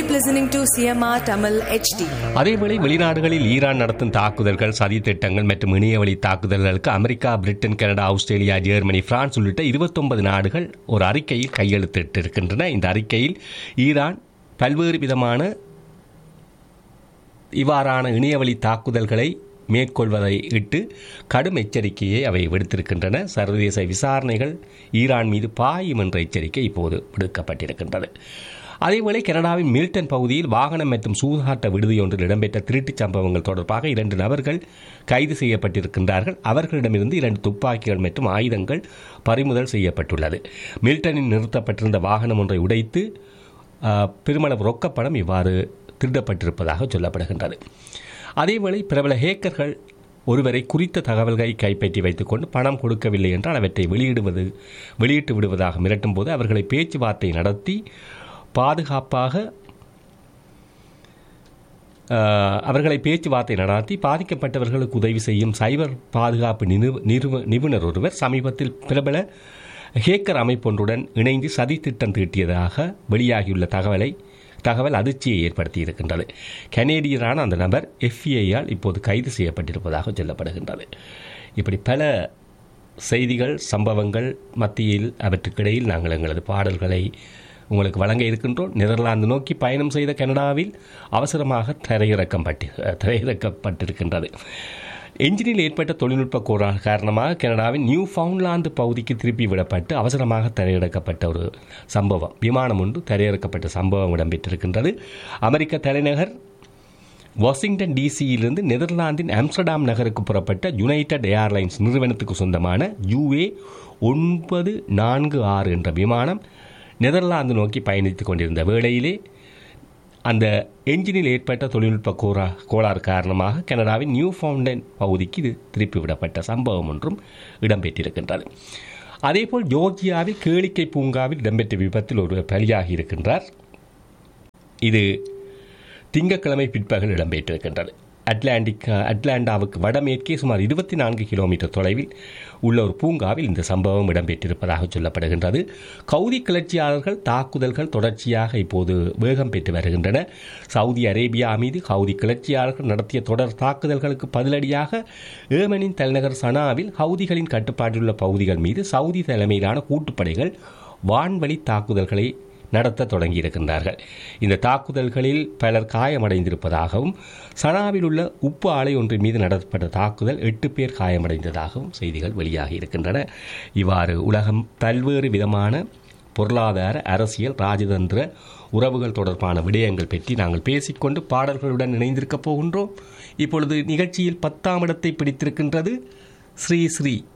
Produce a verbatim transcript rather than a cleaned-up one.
Keep listening to C M R Tamil H D. அதேவேளை வெளிநாடுகளில் Iran நடத்தும் தாக்குதல்கள், சதி திட்டங்கள் மற்றும் இணையவழி தாக்குதல்களுக்கு America, Britain, Canada, Australia, Germany, France உள்ளிட்ட இருபத்தொன்பது நாடுகள் ஒரு அறிக்கையில் கையெழுத்திட்டிருக்கின்றன. இந்த அறிக்கையில் ஈரான் பல்வேறு விதமான இவ்வாறான இணையவழி தாக்குதல்களை மேற்கொள்வதை இட்டு கடும் எச்சரிக்கையை அவை விடுத்திருக்கின்றன. சர்வதேச விசாரணைகள் ஈரான் மீது பாயும் என்ற எச்சரிக்கை இப்போது விடுக்கப்பட்டிருக்கின்றது. அதேவேளை கனடாவின் மில்டன் பகுதியில் வாகனம் மற்றும் சூதாட்ட விடுதி ஒன்றில் இடம்பெற்ற திருட்டுச் சம்பவங்கள் தொடர்பாக இரண்டு நபர்கள் கைது செய்யப்பட்டிருக்கின்றார்கள். அவர்களிடமிருந்து இரண்டு துப்பாக்கிகள் மற்றும் ஆயுதங்கள் பறிமுதல் செய்யப்பட்டுள்ளது. மில்டனில் நிறுத்தப்பட்டிருந்த வாகனம் ஒன்றை உடைத்து பெருமளவு ரொக்கப்பணம் இவ்வாறு திருடப்பட்டிருப்பதாக சொல்லப்படுகின்றது. அதேவேளை பிரபல ஹேக்கர்கள் ஒருவரை குறித்த தகவல்களை கைப்பற்றி வைத்துக்கொண்டு பணம் கொடுக்கவில்லை என்றால் அவற்றை வெளியிடுவது வெளியிட்டு விடுவதாக மிரட்டும் போது அவர்களை பேச்சுவார்த்தை நடத்தி பாதுகாப்பாக அவர்களை பேச்சுவார்த்தை நடத்தி பாதிக்கப்பட்டவர்களுக்கு உதவி செய்யும் சைபர் பாதுகாப்பு நிறுவ நிபுணர் ஒருவர் சமீபத்தில் பிரபல ஹேக்கர் அமைப்பொன்றுடன் இணைந்து சதி திட்டம் தீட்டியதாக வெளியாகியுள்ள தகவலை தகவல் அதிர்ச்சியை ஏற்படுத்தி இருக்கின்றது. கனேடியரான அந்த நபர் எஃப்இஐயால் இப்போது கைது செய்யப்பட்டிருப்பதாக சொல்லப்படுகின்றது. இப்படி பல செய்திகள், சம்பவங்கள் மத்தியில் அவற்றுக்கிடையில் நாங்கள் எங்களது பாடல்களை உங்களுக்கு வழங்க இருக்கின்றோம். நெதர்லாந்து நோக்கி பயணம் செய்த கனடாவில் அவசரமாக தரையிறக்கப்பட்டு தரையிறக்கப்பட்டிருக்கின்றது. என்ஜினில் ஏற்பட்ட தொழில்நுட்ப கோளாறு காரணமாக கனடாவின் நியூ ஃபவுண்ட்லாந்து பகுதிக்கு திருப்பி விடப்பட்டு அவசரமாக தரையிறக்கப்பட்ட ஒரு சம்பவம், விமானம் ஒன்று தரையிறக்கப்பட்ட சம்பவம் இடம்பெற்றிருக்கின்றது. அமெரிக்க தலைநகர் வாஷிங்டன் டிசியிலிருந்து நெதர்லாந்தின் ஆம்ஸ்டர்டாம் நகருக்கு புறப்பட்ட யுனைடெட் ஏர்லைன்ஸ் நிறுவனத்துக்கு சொந்தமான யூஏ ஒன்பது நான்கு ஆறு என்ற விமானம் நெதர்லாந்து நோக்கி பயணித்துக் கொண்டிருந்த வேளையிலே அந்த என்ஜினில் ஏற்பட்ட தொழில்நுட்ப கோரா கோளாறு காரணமாக கனடாவின் நியூ ஃபவுண்டன் பகுதிக்கு இது திருப்பிவிடப்பட்ட சம்பவம் ஒன்றும் இடம்பெற்றிருக்கின்றது. அதேபோல் ஜோர்ஜியாவில் கேளிக்கை பூங்காவில் இடம்பெற்ற விபத்தில் ஒருவர் பலியாகி இருக்கின்றார். இது திங்கட்கிழமை பிற்பகல் இடம்பெற்றிருக்கின்றது. அட்லாண்டிக் அட்லாண்டாவுக்கு வடமேற்கே சுமார் இருபத்தி நான்கு கிலோமீட்டர் தொலைவில் உள்ள ஒரு பூங்காவில் இந்த சம்பவம் இடம்பெற்றிருப்பதாக சொல்லப்படுகின்றது. கவுதி கிளர்ச்சியாளர்கள் தாக்குதல்கள் தொடர்ச்சியாக இப்போது வேகம் பெற்று வருகின்றன. சவுதி அரேபியா மீது கவுதி கிளர்ச்சியாளர்கள் நடத்திய தொடர் தாக்குதல்களுக்கு பதிலடியாக ஏமனின் தலைநகர் சனாவில் கவுதிகளின் கட்டுப்பாட்டிலுள்ள பகுதிகள் மீது சவுதி தலைமையிலான கூட்டுப்படைகள் வான்வழி தாக்குதல்களை நடத்த தொடங்கியிருக்கின்றார்கள். இந்த தாக்குதல்களில் பலர் காயமடைந்திருப்பதாகவும் சனாவில் உள்ள உப்பு ஆலை ஒன்றின் மீது நடத்தப்பட்ட தாக்குதல் எட்டு பேர் காயமடைந்ததாகவும் செய்திகள் வெளியாகி இருக்கின்றன. இவ்வாறு உலகம் பல்வேறு விதமான பொருளாதார, அரசியல், ராஜதந்திர உறவுகள் தொடர்பான விடயங்கள் பற்றி நாங்கள் பேசிக்கொண்டு பாடல்களுடன் இணைந்திருக்கப் போகின்றோம். இப்பொழுது நிகழ்ச்சியில் பத்தாம் இடத்தை பிடித்திருக்கின்றது ஸ்ரீ ஸ்ரீ